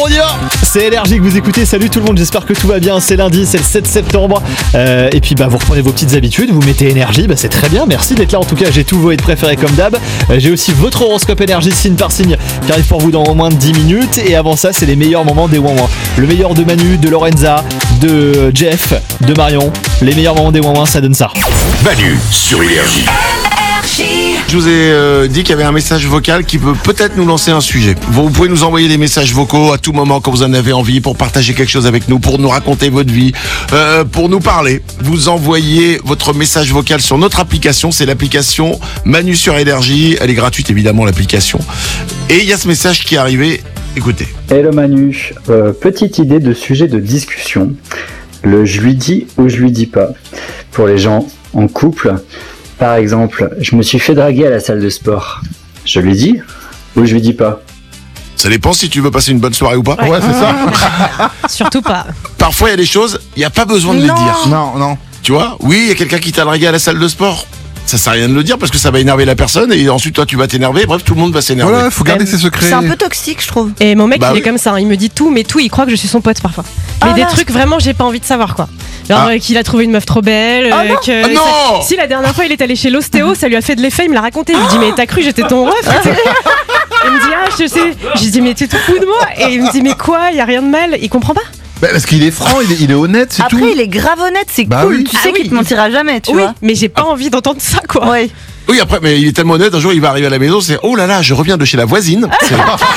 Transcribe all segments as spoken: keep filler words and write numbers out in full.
On y va. C'est Énergie que vous écoutez, salut tout le monde, j'espère que tout va bien, c'est lundi, c'est le sept septembre, euh, et puis bah vous reprenez vos petites habitudes, vous mettez Énergie, bah c'est très bien, merci d'être là, en tout cas j'ai tous vos hits préférés comme d'hab, euh, j'ai aussi votre horoscope Énergie signe par signe qui arrive pour vous dans moins de dix minutes, et avant ça c'est les meilleurs moments des Ouin Ouin, le meilleur de Manu, de Lorenza, de Jeff, de Marion, les meilleurs moments des Ouin Ouin, ça donne ça. Manu sur Énergie. Je vous ai euh, dit qu'il y avait un message vocal qui peut peut-être nous lancer un sujet. Vous pouvez nous envoyer des messages vocaux à tout moment quand vous en avez envie pour partager quelque chose avec nous, pour nous raconter votre vie, euh, pour nous parler. Vous envoyez votre message vocal sur notre application, c'est l'application Manu sur Énergie. Elle est gratuite évidemment l'application. Et il y a ce message qui est arrivé, écoutez. Hello Manu, euh, petite idée de sujet de discussion. Le je lui dis ou je lui dis pas. Pour les gens en couple. Par exemple, je me suis fait draguer à la salle de sport. Je lui dis ou je lui dis pas? Ça dépend si tu veux passer une bonne soirée ou pas. Ouais, c'est ça. Surtout pas. Parfois il y a des choses, il n'y a pas besoin de Non. les dire. Non, non. Tu vois, oui, il y a quelqu'un qui t'a dragué à la salle de sport. Ça sert à rien de le dire parce que ça va énerver la personne et ensuite toi tu vas t'énerver. Bref, tout le monde va s'énerver. Voilà, faut garder ses secrets. C'est un peu toxique, je trouve. Et mon mec, Bah il oui. est comme ça, hein. Il me dit tout, mais tout, il croit que je suis son pote parfois. Mais Ah des là, trucs vraiment, j'ai pas envie de savoir quoi. Genre Ah. euh, qu'il a trouvé une meuf trop belle. Ah euh, non. que Ah non. Si la dernière fois il est allé chez l'ostéo, ça lui a fait de l'effet, il me l'a raconté. Je lui dis mais t'as cru j'étais ton ref? Il me dit ah je sais. J'ai dit mais t'es tout fou de moi. Et il me dit mais quoi, y a rien de mal. Il comprend pas. Bah, parce qu'il est franc, il est, il est honnête, c'est Après, tout. il est grave honnête, c'est Bah cool. oui. Tu Ah sais oui. qu'il te mentira jamais, tu oui, vois. mais j'ai pas envie d'entendre ça quoi. Ouais. Oui, après, mais il est tellement honnête, un jour il va arriver à la maison, c'est oh là là, je reviens de chez la voisine. C'est-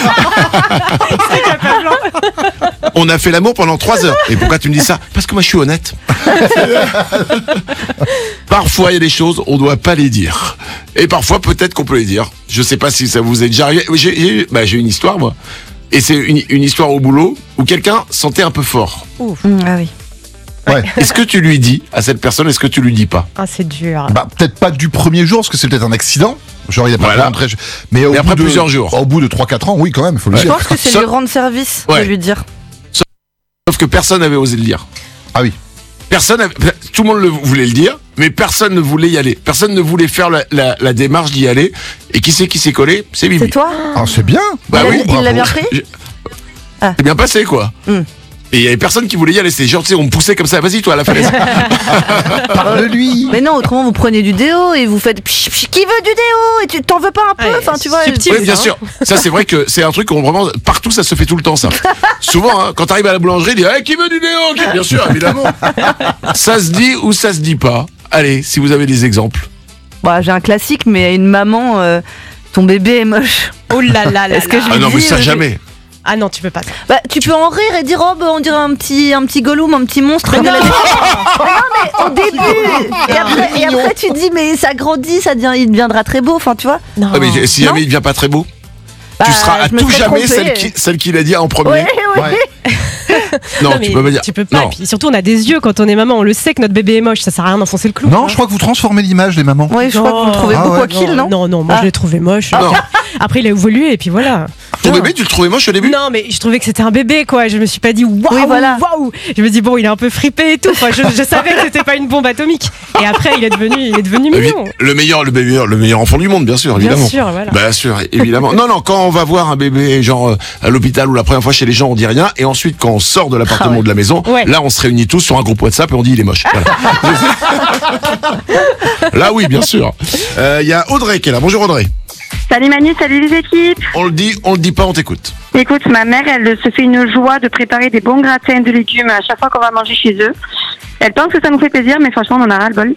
On a fait l'amour pendant trois heures. Et pourquoi tu me dis ça? Parce que moi je suis honnête. Parfois il y a des choses, on doit pas les dire. Et parfois peut-être qu'on peut les dire. Je sais pas si ça vous est déjà arrivé. J'ai, j'ai, bah, j'ai une histoire moi. Et c'est une, une histoire au boulot où quelqu'un sentait un peu fort. Mm, ah oui. Ouais. Est-ce que tu lui dis à cette personne, est-ce que tu lui dis pas? Ah c'est dur. Bah, peut-être pas du premier jour, parce que c'est peut-être un accident. Genre, il a pas Voilà. rentré. Mais, au Mais après bout de, plusieurs jours. Au bout de trois quatre ans, oui, quand même, il faut le Ouais. Je dire. pense que c'est Ça- lui rendre service Ouais. de lui dire. Sauf que personne n'avait osé le dire. Ah oui. Personne, avait- tout le monde le, voulait le dire, mais personne ne voulait y aller. Personne ne voulait faire la, la, la démarche d'y aller. Et qui c'est qui s'est collé? C'est Bibi. C'est toi? Ah, c'est bien. Bah il a- oui, il bravo. l'a bien pris? Je- Ah. C'est bien passé, quoi. Hmm. Et il y avait personne qui voulait y aller. C'est genre, tu sais, on me poussait comme ça. Vas-y, toi, à la falaise. Parle de lui. Mais non, autrement vous prenez du déo et vous faites pch, pch, qui veut du déo et tu t'en veux pas un peu, Ouais, enfin tu vois. subtil. Oui, bien ça, sûr. Ça, c'est vrai que c'est un truc qu'on vraiment partout, ça se fait tout le temps, ça. Souvent, hein, quand t'arrives à la boulangerie, il dit hey, qui veut du déo? Qui- Bien sûr, évidemment. Ça se dit ou ça se dit pas. Allez, si vous avez des exemples. Bah, j'ai un classique, mais une maman, euh, ton bébé est moche. Oh là là là. Est-ce que là. je Ah lui non, mais dis, ça euh, jamais. Ah non tu peux pas. Bah, tu peux en rire et dire oh bah on dirait un petit un petit Gollum, un petit monstre. Quand elle a des- Mais non mais au début. Et après, et après tu te dis mais ça grandit, ça devient, il deviendra très beau. Enfin tu vois. Non. Ah, mais si Non. jamais il devient pas très beau, Bah, tu seras à je me tout serais jamais trompée. celle qui, celle qui l'a dit en premier. Ouais ouais. Ouais. Non, mais tu peux pas dire. Tu peux pas. Non. Et puis surtout on a des yeux quand on est maman, on le sait que notre bébé est moche, ça sert à rien d'enfoncer le clou. Non, hein. je crois que vous transformez l'image, les mamans. Ouais, je crois que vous le trouvez Ah beau ouais. quoi qu'il, non? Non, non, moi Ah. je l'ai trouvé moche. Non. Après il a évolué et puis voilà. Ton bébé, tu le trouvais moche au début? Non, mais je trouvais que c'était un bébé quoi. Je me suis pas dit waouh, Oui, voilà. waouh. Je me dis bon, il est un peu fripé et tout. Enfin, je, je savais que c'était pas une bombe atomique. Et après, il est devenu, il est devenu Évi- mignon. Le meilleur, le meilleur, le meilleur enfant du monde, bien sûr, évidemment. Bien sûr, voilà. Bien sûr, évidemment. Non, non, quand on va voir un bébé, genre euh, à l'hôpital ou la première fois chez les gens, on dit rien. Et ensuite, quand on sort de l'appartement Ah ouais. de la maison, Ouais. là, on se réunit tous sur un groupe WhatsApp et on dit il est moche. Voilà. Là, oui, bien sûr. Il euh, y a Audrey qui est là. Bonjour Audrey. Salut Manu, salut les équipes. On le dit, on le dit pas, on t'écoute. Écoute, ma mère, elle se fait une joie de préparer des bons gratins de légumes à chaque fois qu'on va manger chez eux. Elle pense que ça nous fait plaisir, mais franchement, on en a ras le bol.